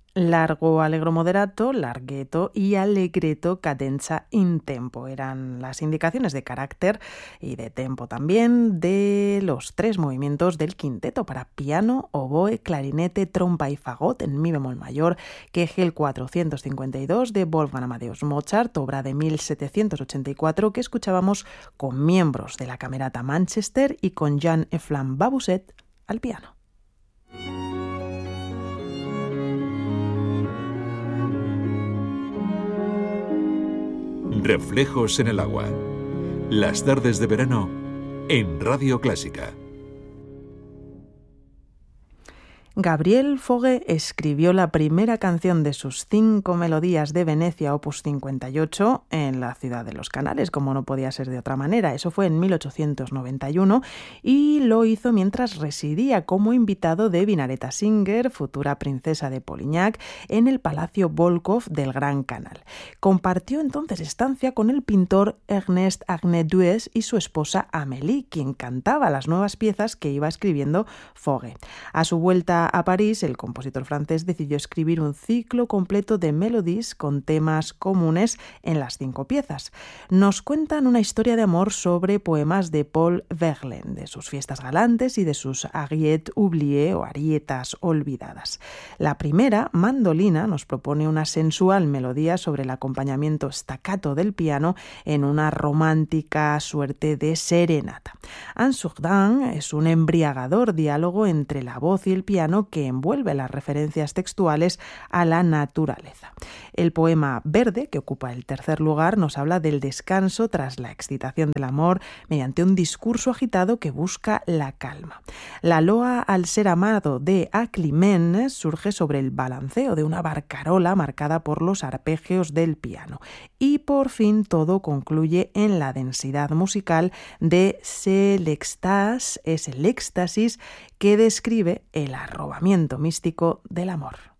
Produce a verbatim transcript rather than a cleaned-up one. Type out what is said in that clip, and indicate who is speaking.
Speaker 1: Largo allegro moderato, larghetto y allegretto cadenza in tempo. Eran las indicaciones de carácter y de tempo también de los tres movimientos del quinteto para piano, oboe, clarinete, trompa y fagot en mi bemol mayor, que es el cuatrocientos cincuenta y dos de Wolfgang Amadeus Mozart, obra de mil setecientos ochenta y cuatro, que escuchábamos con miembros de la Camerata Manchester y con Jean Eflam Babusset al piano.
Speaker 2: Reflejos en el agua. Las tardes de verano en Radio Clásica.
Speaker 1: Gabriel Fauré escribió la primera canción de sus cinco melodías de Venecia, opus cincuenta y ocho, en la ciudad de los Canales, como no podía ser de otra manera. Eso fue en mil ochocientos noventa y uno y lo hizo mientras residía como invitado de Vinaretta Singer, futura princesa de Polignac, en el Palacio Volkov del Gran Canal. Compartió entonces estancia con el pintor Ernest Agné-Duès y su esposa Amélie, quien cantaba las nuevas piezas que iba escribiendo Fauré. A su vuelta a París, el compositor francés decidió escribir un ciclo completo de melodies con temas comunes en las cinco piezas. Nos cuentan una historia de amor sobre poemas de Paul Verlaine, de sus fiestas galantes y de sus Ariettes oubliées o arietas olvidadas. La primera, Mandolina, nos propone una sensual melodía sobre el acompañamiento staccato del piano en una romántica suerte de serenata. Ansourdin es un embriagador diálogo entre la voz y el piano que envuelve las referencias textuales a la naturaleza. El poema Verde, que ocupa el tercer lugar, nos habla del descanso tras la excitación del amor mediante un discurso agitado que busca la calma. La loa al ser amado de Aclimène surge sobre el balanceo de una barcarola marcada por los arpegios del piano. Y por fin todo concluye en la densidad musical de C'est l'extase, es el éxtasis que describe el arrobamiento místico del amor.